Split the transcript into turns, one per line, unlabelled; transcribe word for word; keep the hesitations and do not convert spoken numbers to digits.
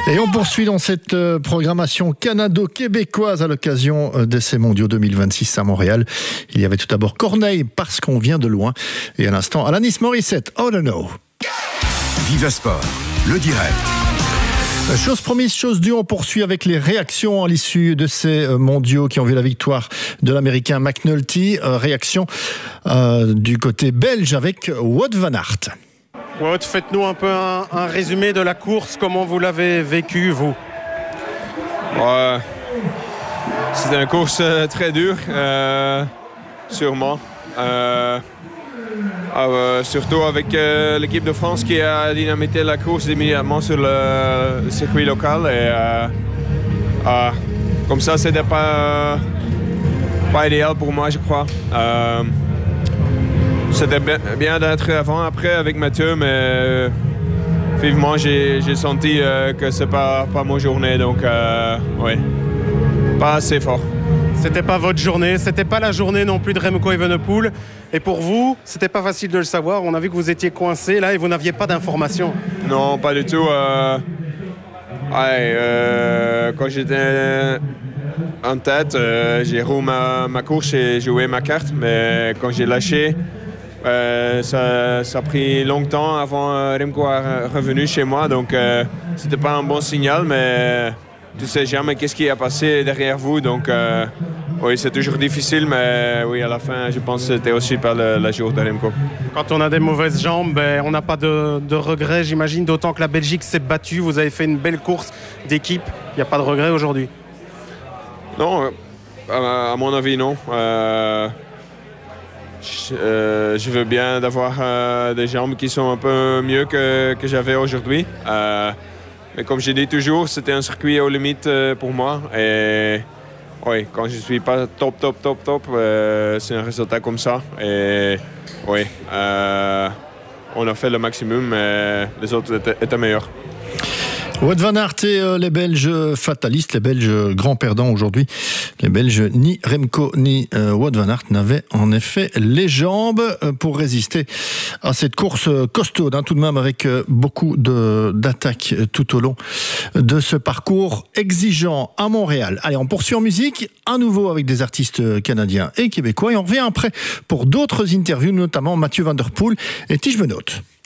Et on poursuit dans cette programmation canado-québécoise à l'occasion de ces mondiaux deux mille vingt-six à Montréal. Il y avait tout d'abord Corneille, parce qu'on vient de loin. Et à l'instant, Alanis Morissette, Oh no no.
Viva Sport, le direct.
Chose promise, chose due, on poursuit avec les réactions à l'issue de ces mondiaux qui ont vu la victoire de l'Américain McNulty. Euh, réaction euh, du côté belge avec Wout van Aert.
Wout, faites-nous un peu un, un résumé de la course, comment vous l'avez vécu, vous?
Ouais, c'était une course euh, très dure, euh, sûrement. Euh, euh, surtout avec euh, l'équipe de France qui a dynamité la course immédiatement sur le, le circuit local. Et, euh, euh, comme ça, c'était pas, euh, pas idéal pour moi, je crois. Euh, C'était bien d'être avant, après avec Mathieu, mais euh, vivement j'ai, j'ai senti euh, que c'est pas pas ma journée, donc euh, oui, pas assez fort.
C'était pas votre journée, c'était pas la journée non plus de Remco Evenepoel. Et pour vous, c'était pas facile de le savoir. On a vu que vous étiez coincé là et vous n'aviez pas d'informations.
Non, pas du tout. Euh, ouais, euh, quand j'étais en tête, euh, j'ai roulé ma, ma course et joué ma carte, mais quand j'ai lâché. Euh, ça, ça a pris longtemps avant euh, Remco est revenu chez moi, donc euh, c'était pas un bon signal, mais tu sais jamais qu'est-ce qui a passé derrière vous, donc euh, oui, c'est toujours difficile, mais oui, à la fin, je pense que c'était aussi pas le, le jour de Remco.
Quand on a des mauvaises jambes, ben, on n'a pas de, de regrets, j'imagine, d'autant que la Belgique s'est battue, vous avez fait une belle course d'équipe, il n'y a pas de regrets aujourd'hui?
Non, à, à mon avis, non. Euh, Je, euh, je veux bien d'avoir euh, des jambes qui sont un peu mieux que, que j'avais aujourd'hui. Euh, mais comme je dis toujours, c'était un circuit aux limites euh, pour moi. Et oui, quand je ne suis pas top, top, top, top, euh, c'est un résultat comme ça. Et oui, euh, on a fait le maximum, mais les autres étaient, étaient meilleurs.
Wout van Aert et euh, les Belges fatalistes, les Belges grands perdants aujourd'hui. Les Belges, ni Remco ni euh, Wout van Aert n'avaient en effet les jambes pour résister à cette course costaude, hein, tout de même avec euh, beaucoup de, d'attaques tout au long de ce parcours exigeant à Montréal. Allez, on poursuit en musique, à nouveau avec des artistes canadiens et québécois, et on revient après pour d'autres interviews, notamment Mathieu Van Der Poel et Tige Benoît.